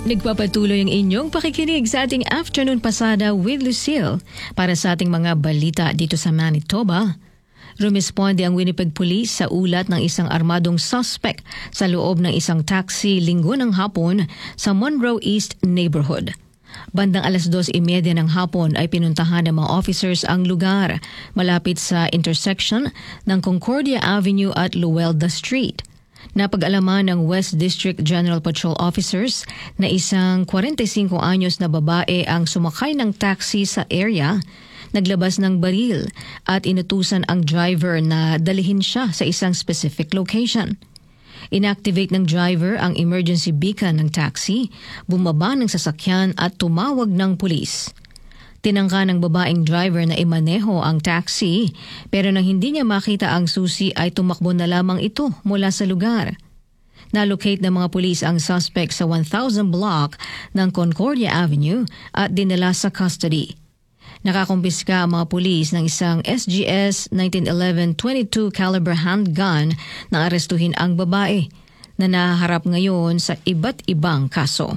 Nagpapatuloy ang inyong pakikinig sa ating Afternoon Pasada with Lucille para sa ating mga balita dito sa Manitoba. Rumesponde ang Winnipeg Police sa ulat ng isang armadong suspect sa loob ng isang taxi linggo ng hapon sa Monroe East neighborhood. Bandang 2:30 ng hapon ay pinuntahan ng mga officers ang lugar malapit sa intersection ng Concordia Avenue at Luelda Street. Napag-alaman ng West District General Patrol Officers na isang 45 anyos na babae ang sumakay ng taxi sa area, naglabas ng baril at inutusan ang driver na dalhin siya sa isang specific location. Inactivate ng driver ang emergency beacon ng taxi, bumaba ng sasakyan at tumawag ng pulis. Tinangka ng babaeng driver na imaneho ang taxi pero nang hindi niya makita ang susi ay tumakbo na lamang ito mula sa lugar. Nalocate ng mga pulis ang suspect sa 1000 block ng Concordia Avenue at dinala sa custody. Nakakumpiska ang mga pulis ng isang SGS 1911 .22 caliber handgun na arestuhin ang babae na naharap ngayon sa iba't ibang kaso.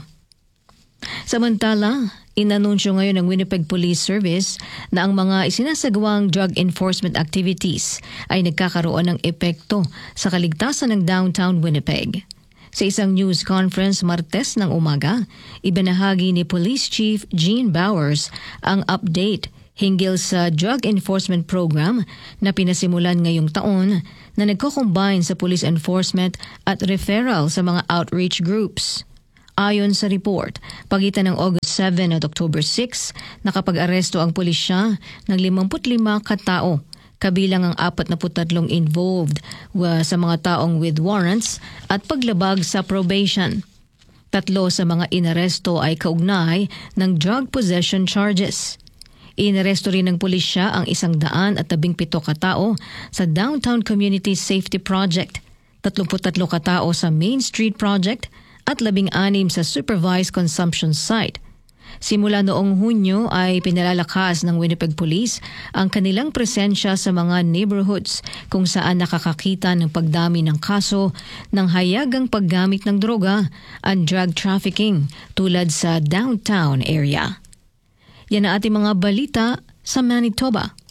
Samantala, inanunsyo ngayon ng Winnipeg Police Service na ang mga isinasagawang drug enforcement activities ay nagkakaroon ng epekto sa kaligtasan ng downtown Winnipeg. Sa isang news conference Martes ng umaga, ibinahagi ni Police Chief Gene Bowers ang update hinggil sa drug enforcement program na pinasimulan ngayong taon na nagko-combine sa police enforcement at referral sa mga outreach groups. Ayon sa report, pagitan ng August 7 at October 6, nakapag-aresto ang pulisya ng 55 katao, kabilang ang 43 involved sa mga taong with warrants at paglabag sa probation. 3 sa mga inaresto ay kaugnay ng drug possession charges. Inaresto rin ng pulisya ang 117 katao sa Downtown Community Safety Project, 33 katao sa Main Street Project, at 16 sa supervised consumption site. Simula noong Hunyo ay pinalalakas ng Winnipeg Police ang kanilang presensya sa mga neighborhoods kung saan nakakakita ng pagdami ng kaso ng hayagang paggamit ng droga at drug trafficking tulad sa downtown area. Yan ang ating mga balita sa Manitoba.